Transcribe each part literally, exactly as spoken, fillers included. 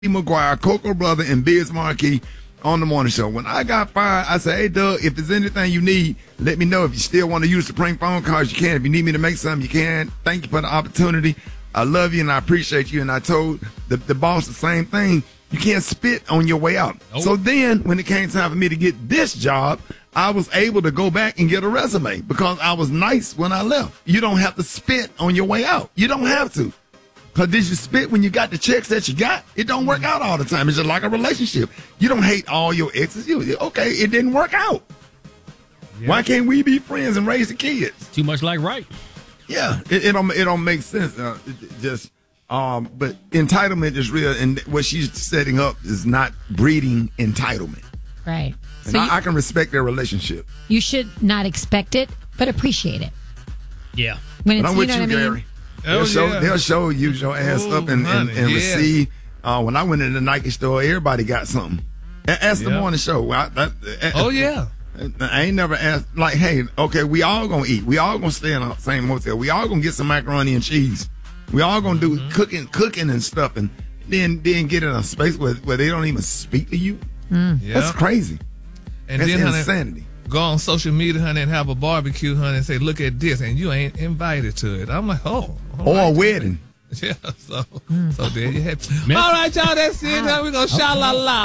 McGuire, Coco Brother, and Biz Marquis on the morning show. When I got fired, I said, hey, Doug, if there's anything you need, let me know. If you still want to use the prank phone calls, you can. If you need me to make something, you can. Thank you for the opportunity. I love you and I appreciate you. And I told the, the boss the same thing. You can't spit on your way out. Nope. So then when it came time for me to get this job, I was able to go back and get a resume because I was nice when I left. You don't have to spit on your way out. You don't have to. Because did you spit when you got the checks that you got? It don't work out all the time. It's just like a relationship. You don't hate all your exes. You, okay, it didn't work out. Yeah. Why can't we be friends and raise the kids? Too much like right. Yeah, it, it don't it don't make sense. Uh, it, it just um, but entitlement is real, and what she's setting up is not breeding entitlement. Right. And so I, you, I can respect their relationship. You should not expect it, but appreciate it. Yeah. When it's, but I'm with you, know you, what I mean? Gary. They'll, oh, show, yeah. they'll show you your ass Ooh, up and, and, and yes. receive. Uh, when I went in the Nike store, everybody got something. Ask yeah. the morning show. I, that, uh, oh, yeah. I ain't never asked, like, hey, okay, we all going to eat. We all going to stay in the same hotel. We all going to get some macaroni and cheese. We all going to do mm-hmm. cooking cooking and stuff and then then get in a space where, where they don't even speak to you. Mm. Yeah. That's crazy. And That's then, insanity. Honey, go on social media, honey, and have a barbecue, honey, and say, look at this, and you ain't invited to it. I'm like, oh. Or right. a wedding. Yeah, so mm. so there you have it. All right, y'all, that's it. Now we're going to sha-la-la.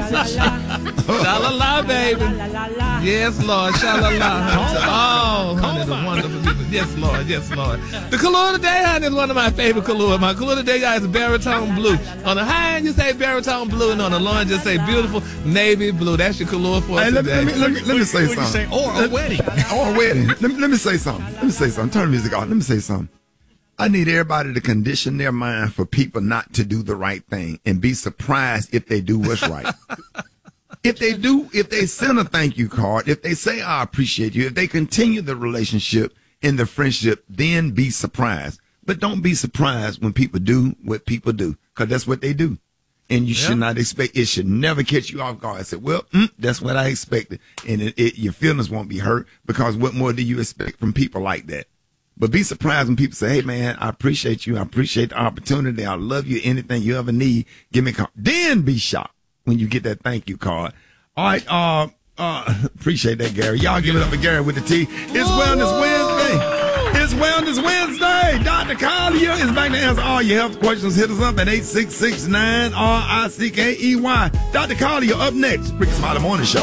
Sha-la-la, baby. Yes, Lord, sha-la-la. Oh, honey, the wonderful people. Yes, Lord, yes, Lord. The Kahlua today, honey, is one of my favorite Kahlua. My Kahlua today, guys, is baritone blue. On the high end, you say baritone blue, and on the low end, just say beautiful navy blue. That's your Kahlua for hey, today. Let me, let me, let me, let me say something. Say, or a wedding. Or a wedding. Let me, let me say something. Let me say something. Turn the music off. Let me say something. I need everybody to condition their mind for people not to do the right thing and be surprised if they do what's right. If they do, if they send a thank you card, if they say, I appreciate you, if they continue the relationship and the friendship, then be surprised. But don't be surprised when people do what people do, because that's what they do. And you yeah. should not expect, it should never catch you off guard. I said, well, mm, that's what I expected. And it, it, your feelings won't be hurt, because what more do you expect from people like that? But be surprised when people say, hey, man, I appreciate you. I appreciate the opportunity. I love you. Anything you ever need, give me a call. Then be shocked when you get that thank you card. All right. Uh, uh, appreciate that, Gary. Y'all give it up for Gary with the T. It's Wellness Wednesday. It's Wellness Wednesday. Doctor Collier is back to answer all your health questions. Hit us up at eight six six nine R I C K E Y. Doctor Collier up next. Rick Smiley Morning Show.